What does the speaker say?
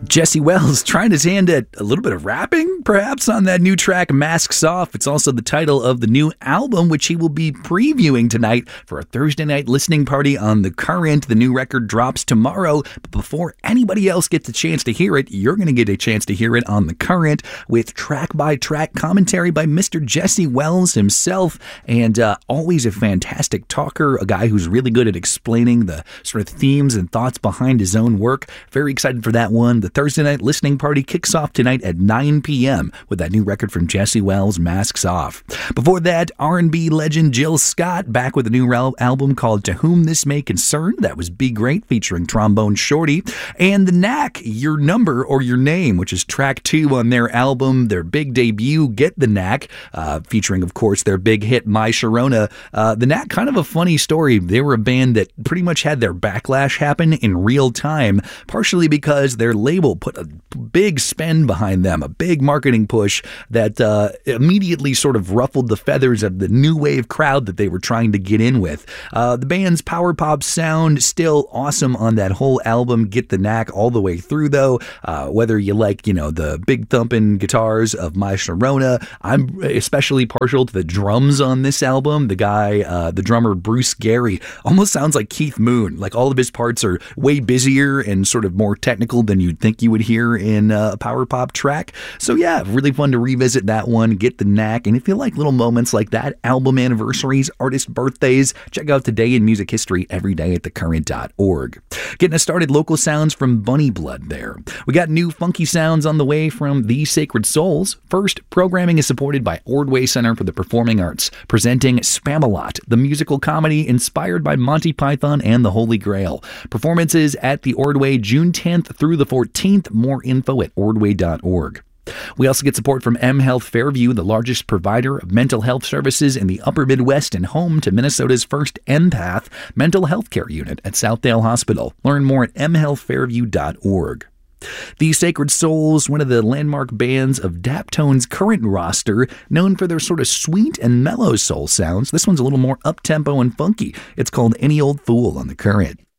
Jesse Wells trying his hand at a little bit of rapping, perhaps, on that new track, Masks Off. It's also the title of the new album, which he will be previewing tonight for a Thursday night listening party on The Current. The new record drops tomorrow, but before anybody else gets a chance to hear it, you're going to get a chance to hear it on The Current with track-by-track commentary by Mr. Jesse Wells himself, and always a fantastic talker, a guy who's really good at explaining the sort of themes and thoughts behind his own work. Very excited for that one. The Thursday night listening party kicks off tonight at 9 p.m. with that new record from Jesse Wells, Masks Off. Before that, R&B legend Jill Scott back with a new album called To Whom This May Concern. That was Be Great featuring Trombone Shorty. And The Knack, Your Number or Your Name, which is track 2 on their album, their big debut, Get the Knack, featuring, of course, their big hit, My Sharona. The Knack, kind of a funny story. They were a band that pretty much had their backlash happen in real time, partially because their label put a big spend behind them, a big marketing push that immediately sort of ruffled the feathers of the new wave crowd that they were trying to get in with. The band's power pop sound still awesome on that whole album, Get the Knack, all the way through though. Whether you like, the big thumping guitars of My Sharona, I'm especially partial to the drums on this album. The guy, the drummer Bruce Gary, almost sounds like Keith Moon. Like all of his parts are way busier and sort of more technical than you'd think you would hear in a power pop track. So yeah, really fun to revisit that one, Get the Knack. And if you like little moments like that, album anniversaries, artist birthdays, check out Today in Music History every day at thecurrent.org. Getting us started, local sounds from Bunny Blood there. We got new funky sounds on the way from The Sacred Souls. First, programming is supported by Ordway Center for the Performing Arts, presenting Spamalot, the musical comedy inspired by Monty Python and the Holy Grail. Performances at the Ordway June 10th through the 14th. More info at ordway.org. We also get support from mHealth Fairview, the largest provider of mental health services in the upper Midwest and home to Minnesota's first empath mental health care unit at Southdale Hospital. Learn more at mhealthfairview.org. The Sacred Souls, one of the landmark bands of Daptone's current roster, known for their sort of sweet and mellow soul sounds. This one's a little more up-tempo and funky. It's called Any Old Fool on The Current.